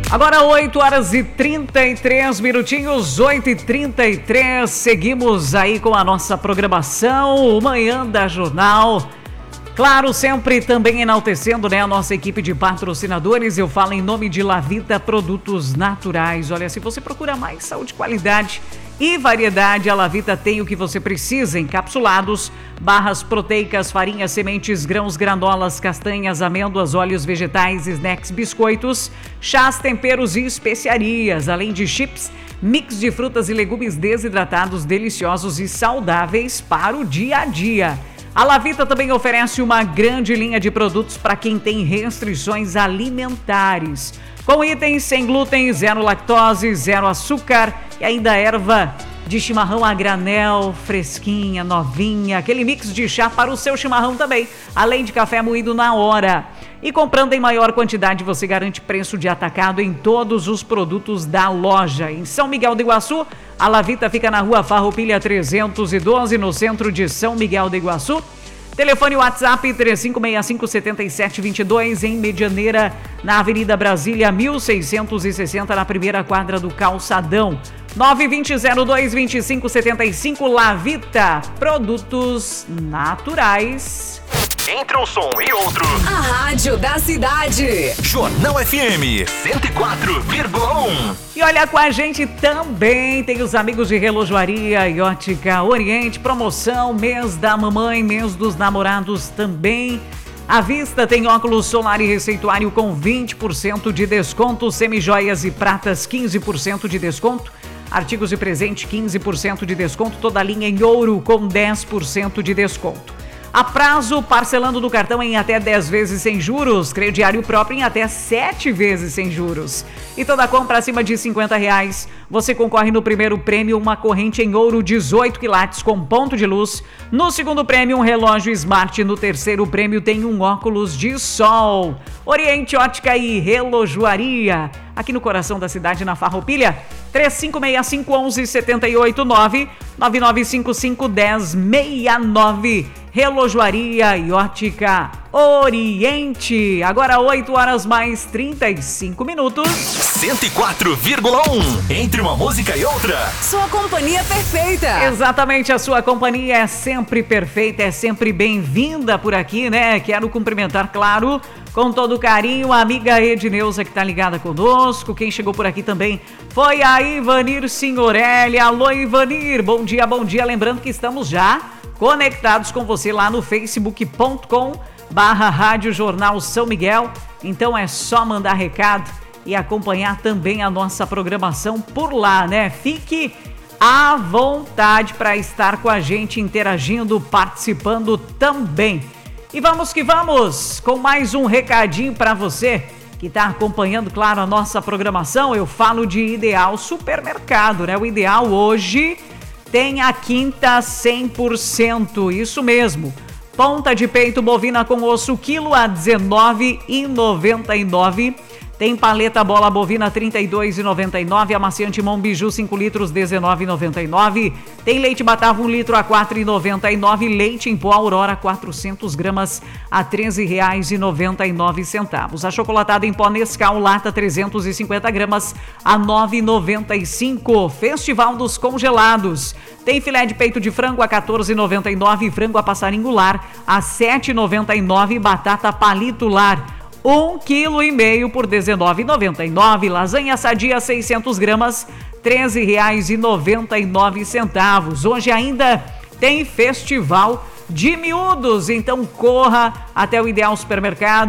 Agora 8 horas e 33 minutinhos, 8h33, seguimos aí com a nossa programação, o Manhã da Jornal. Claro, sempre também enaltecendo, né, a nossa equipe de patrocinadores. Eu falo em nome de Lavita Produtos Naturais. Olha, se você procura mais saúde, qualidade e variedade, a Lavita tem o que você precisa: encapsulados, barras proteicas, farinhas, sementes, grãos, granolas, castanhas, amêndoas, óleos vegetais, snacks, biscoitos, chás, temperos e especiarias, além de chips, mix de frutas e legumes desidratados, deliciosos e saudáveis para o dia a dia. A Lavita também oferece uma grande linha de produtos para quem tem restrições alimentares, com itens sem glúten, zero lactose, zero açúcar e ainda erva de chimarrão a granel, fresquinha, novinha, aquele mix de chá para o seu chimarrão também, além de café moído na hora. E comprando em maior quantidade, você garante preço de atacado em todos os produtos da loja. Em São Miguel do Iguaçu, a Lavita fica na Rua Farroupilha 312, no centro de São Miguel do Iguaçu. Telefone WhatsApp 3565-7722, em Medianeira, na Avenida Brasília 1660, na primeira quadra do Calçadão. 920-02-2575, Lavita, produtos naturais. Entre um som e outro, a rádio da cidade. Jornal FM 104,1. E olha, com a gente também tem os amigos de Relojoaria e Ótica Oriente. Promoção, mês da mamãe, mês dos namorados também. À vista tem óculos solar e receituário com 20% de desconto. Semijoias e pratas, 15% de desconto. Artigos de presente, 15% de desconto. Toda a linha em ouro com 10% de desconto. A prazo, parcelando no cartão em até 10 vezes sem juros, crediário próprio em até 7 vezes sem juros. E toda compra acima de R$50, você concorre no primeiro prêmio uma corrente em ouro 18 quilates com ponto de luz. No segundo prêmio, um relógio Smart. No terceiro prêmio, tem um óculos de sol. Oriente Ótica e Relojoaria, aqui no coração da cidade, na Farroupilha. 3565-1178, 9955-1069. Relojoaria e Ótica Oriente. Agora 8 horas mais 35 minutos. 104,1. Entre uma música e outra, sua companhia perfeita. Exatamente, a sua companhia é sempre perfeita, é sempre bem-vinda por aqui, né? Quero cumprimentar, claro, com todo carinho, a amiga Edneuza, que tá ligada conosco. Quem chegou por aqui também foi a Ivanir Signorelli. Alô, Ivanir, bom dia, bom dia. Lembrando que estamos já conectados com você lá no facebook.com/Rádio Jornal São Miguel. Então é só mandar recado e acompanhar também a nossa programação por lá, né? Fique à vontade para estar com a gente, interagindo, participando também. E vamos que vamos com mais um recadinho para você que está acompanhando, claro, a nossa programação. Eu falo de Ideal Supermercado, né? O Ideal hoje tem a quinta 100%, isso mesmo. Ponta de peito bovina com osso, quilo a R$19,99. Tem paleta bola bovina R$32,99. Amaciante Mão Biju 5 litros R$19,99. Tem leite Batavo 1 litro a R$4,99. Leite em pó Aurora 400 gramas a R$13,99. A chocolatada em pó Nescau lata 350 gramas a R$9,95. Festival dos Congelados. Tem filé de peito de frango a R$14,99. Frango a passarinho lar a R$7,99. Batata palito lar 1,5 kg por R$19,99. Lasanha sadia 600 gramas, R$13,99. Hoje ainda tem festival de miúdos, então corra até o Ideal Supermercado.